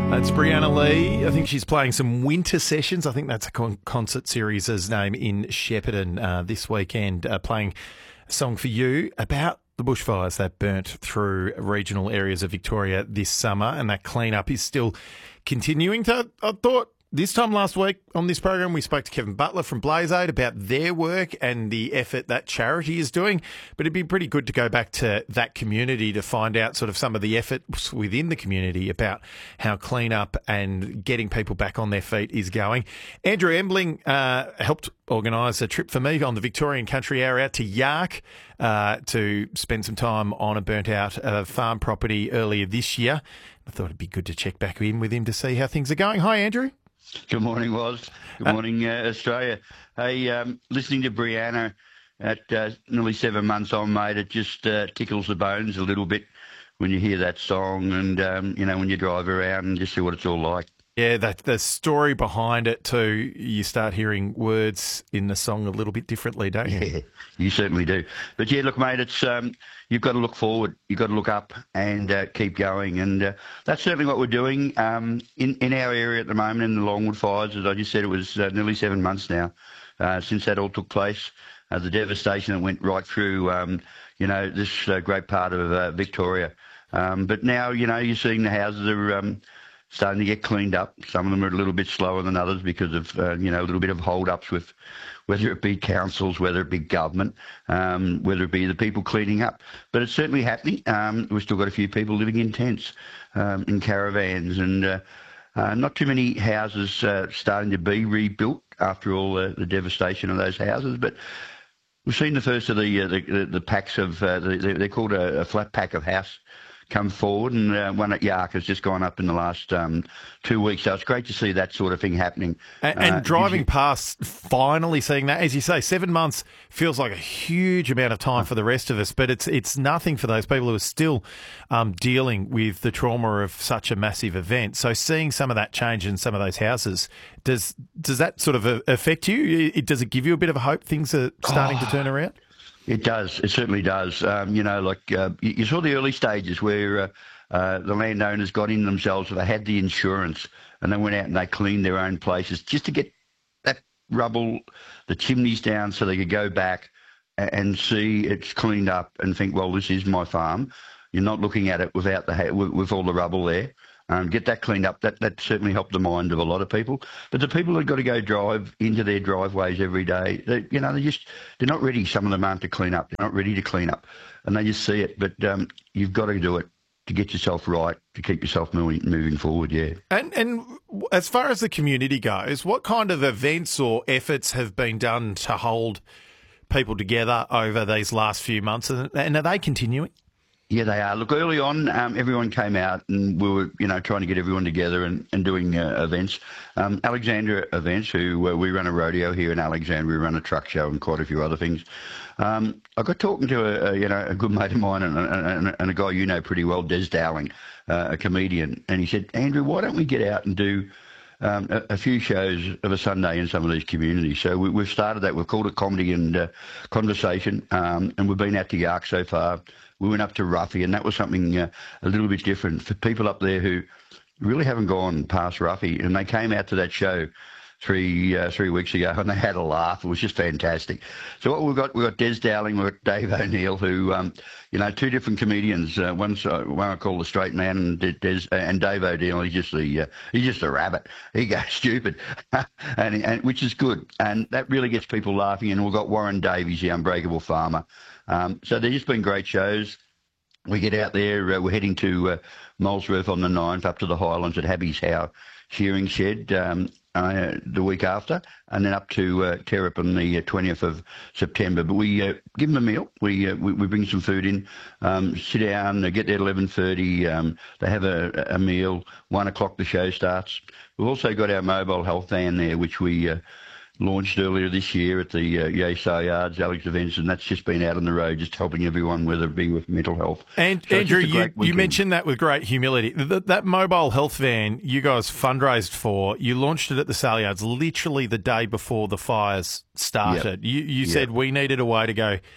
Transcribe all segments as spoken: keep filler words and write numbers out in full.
It's Brianna Lee. I think she's playing some Winter Sessions. I think that's a con- concert series' name in Shepparton uh, this weekend, uh, playing a song for you about the bushfires that burnt through regional areas of Victoria this summer, and that cleanup is still continuing. So I thought this time last week on this program, we spoke to Kevin Butler from Blaze Aid about their work and the effort that charity is doing. But it'd be pretty good to go back to that community to find out sort of some of the efforts within the community about how cleanup and getting people back on their feet is going. Andrew Embling uh, helped organise a trip for me on the Victorian Country Hour out to Yark uh, to spend some time on a burnt-out uh, farm property earlier this year. I thought it'd be good to check back in with him to see how things are going. Hi, Andrew. Good morning, Woz. Good morning, uh, Australia. Hey, um, listening to Brianna at uh, nearly seven months on, mate, it just uh, tickles the bones a little bit when you hear that song and, um, you know, when you drive around and just see what it's all like. Yeah, that the story behind it too, you start hearing words in the song a little bit differently, don't you? Yeah, you certainly do. But yeah, look, mate, it's um, you've got to look forward, you've got to look up and uh, keep going. And uh, that's certainly what we're doing um, in, in our area at the moment in the Longwood fires. As I just said, it was uh, nearly seven months now uh, since that all took place. Uh, the devastation that went right through, um, you know, this uh, great part of uh, Victoria. Um, but now, you know, you're seeing the houses are um, starting to get cleaned up. Some of them are a little bit slower than others because of, uh, you know, a little bit of hold-ups with whether it be councils, whether it be government, um, whether it be the people cleaning up. But it's certainly happening. Um, we've still got a few people living in tents, um, in caravans, and uh, uh, not too many houses uh, starting to be rebuilt after all uh, the devastation of those houses. But we've seen the first of the uh, the, the, the packs of, uh, the, they're called a, a flat pack of house come forward, and uh, one at Yark has just gone up in the last um, two weeks. So it's great to see that sort of thing happening. And, and uh, driving you... past, finally seeing that, as you say, seven months feels like a huge amount of time for the rest of us, but it's it's nothing for those people who are still um, dealing with the trauma of such a massive event. So seeing some of that change in some of those houses, does does that sort of affect you? It, does it give you a bit of a hope things are starting oh. to turn around? It does. It certainly does. Um, you know, like uh, you, you saw the early stages where uh, uh, the landowners got in themselves, so they had the insurance, and they went out and they cleaned their own places just to get that rubble, the chimneys down, so they could go back and, and see it's cleaned up and think, well, this is my farm. You're not looking at it without the with, with all the rubble there. Um, get that cleaned up. That that certainly helped the mind of a lot of people. But the people who've got to go drive into their driveways every day, they, you know, they just they're not ready. Some of them aren't to clean up. They're not ready to clean up, and they just see it. But um, you've got to do it to get yourself right, to keep yourself moving moving forward. Yeah. And and as far as the community goes, what kind of events or efforts have been done to hold people together over these last few months, and, and are they continuing? Yeah, they are. Look, early on, um, everyone came out and we were, you know, trying to get everyone together and, and doing uh, events. Um, Alexandria Events, who uh, we run a rodeo here in Alexandria, we run a truck show and quite a few other things. Um, I got talking to a, a, you know, a good mate of mine and, and, and a guy you know pretty well, Des Dowling, uh, a comedian, and he said, Andrew, why don't we get out and do Um, a, a few shows of a Sunday in some of these communities. So we, we've started that. We've called it Comedy and uh, Conversation, um, and we've been out to Yark so far. We went up to Ruffy, and that was something uh, a little bit different for people up there who really haven't gone past Ruffy, and they came out to that show three uh, three weeks ago, and they had a laugh. It was just fantastic. So what we've got, we've got Des Dowling, we've got Dave O'Neill, who, um, you know, two different comedians. Uh, one's uh, one I call the straight man, and Des, uh, and Dave O'Neill. He's just the uh, he's just a rabbit. He goes stupid, and, and which is good, and that really gets people laughing. And we've got Warren Davies, the Unbreakable Farmer. Um, so they've just been great shows. We get out there. Uh, we're heading to uh, Molesworth on the ninth, up to the Highlands at Happy's Howe shearing shed um, uh, the week after, and then up to uh, Terrap on the uh, twentieth of September. But we uh, give them a meal. We, uh, we we bring some food in, um, sit down, uh, get there at eleven thirty. Um, they have a, a meal. One o'clock the show starts. We've also got our mobile health van there, which we uh, launched earlier this year at the uh, Yay Yards, Alex Events, and that's just been out on the road, just helping everyone, whether it be with mental health. And so Andrew, you, you mentioned that with great humility. That, that mobile health van you guys fundraised for, you launched it at the Sale Yards literally the day before the fires started. Yep. You, you yep. said we needed a way to go,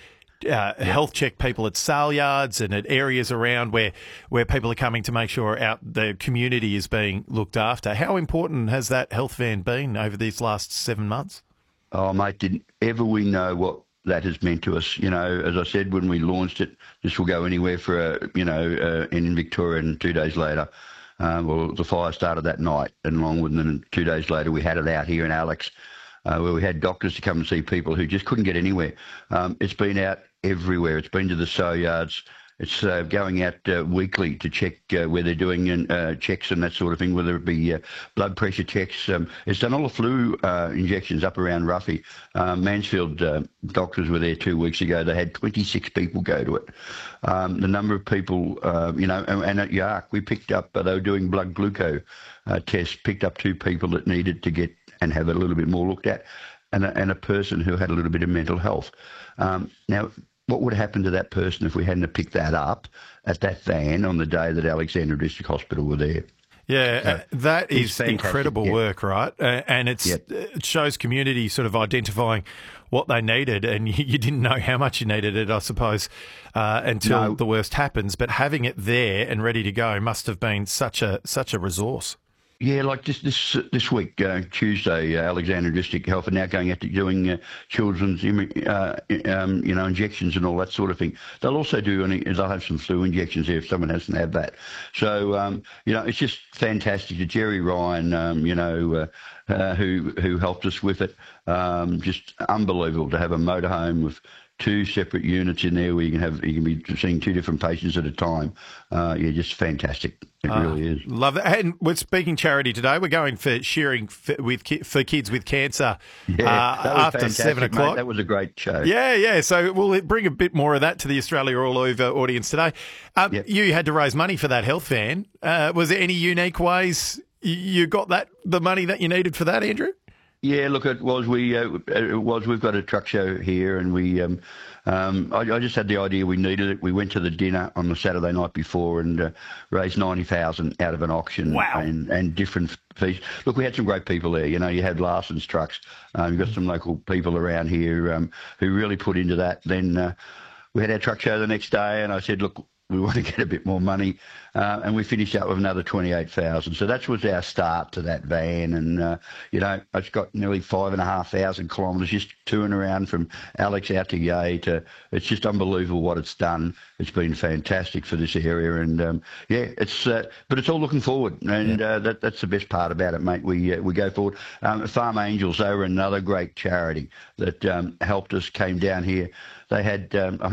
uh, health check people at sale yards and at areas around where, where people are coming to make sure out the community is being looked after. How important has that health van been over these last seven months? Oh, mate, did ever we know what that has meant to us? You know, as I said when we launched it, this will go anywhere for a, you know, uh, in Victoria, and two days later, uh, well, the fire started that night, and Longwood, and then two days later we had it out here in Alex, uh, where we had doctors to come and see people who just couldn't get anywhere. Um, it's been out everywhere. It's been to the sale yards. It's uh, going out uh, weekly to check uh, where they're doing uh, checks and that sort of thing, whether it be uh, blood pressure checks. Um, it's done all the flu uh, injections up around Ruffy. Uh, Mansfield uh, doctors were there two weeks ago. They had twenty-six people go to it. Um, the number of people, uh, you know, and, and at Yark, we picked up, uh, they were doing blood glucose uh, tests, picked up two people that needed to get and have it a little bit more looked at, and a, and a person who had a little bit of mental health. Um, now, what would happen to that person if we hadn't picked that up at that van on the day that Alexandra District Hospital were there? Yeah, so, uh, that is incredible yeah. work, right? Uh, and it's, yep. it shows community sort of identifying what they needed, and you, you didn't know how much you needed it, I suppose, uh, until no. the worst happens. But having it there and ready to go must have been such a such a resource. Yeah, like this this this week, uh, Tuesday, uh, Alexandra District Health are now going out to doing uh, children's uh, um, you know injections and all that sort of thing. They'll also do any, they'll have some flu injections there if someone hasn't had that. So um, you know, it's just fantastic. To Jerry Ryan, um, you know, uh, uh, who who helped us with it. Um, just unbelievable to have a motorhome with two separate units in there where you can have you can be seeing two different patients at a time. Uh, yeah, just fantastic. It uh, really is. Love that. And we're speaking charity today. We're going for sharing for, with for kids with cancer. Yeah, uh, that was after seven o'clock. Mate, that was a great show. Yeah, yeah. So we'll bring a bit more of that to the Australia All Over audience today. Um, yep. You had to raise money for that health van. Uh, was there any unique ways you got that the money that you needed for that, Andrew? Yeah, look, it was we uh, it was we've got a truck show here, and we um, um, I, I just had the idea we needed it. We went to the dinner on the Saturday night before and uh, raised ninety thousand out of an auction. Wow. and and different fees. Look, we had some great people there. You know, you had Larson's trucks. Um, you've got some local people around here um, who really put into that. Then uh, we had our truck show the next day, and I said, look, we want to get a bit more money, uh, and we finished up with another twenty-eight thousand. So that was our start to that van, and uh, you know, it's got nearly five and a half thousand kilometres just touring around from Alex out to Yea. To it's just unbelievable what it's done. It's been fantastic for this area, and um, yeah, it's uh, but it's all looking forward, and yeah. uh, that that's the best part about it, mate. We uh, we go forward. Um, Farm Angels, they were another great charity that um, helped us. Came down here. They had um, I think.